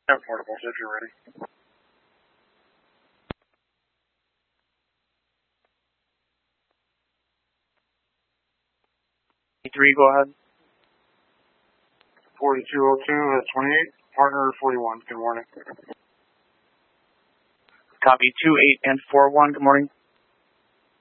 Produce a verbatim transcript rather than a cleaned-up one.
Have portables if you're ready. three, go ahead. forty-two oh two, uh, twenty-eight, partner forty-one, good morning. Copy two eight and four one, good morning.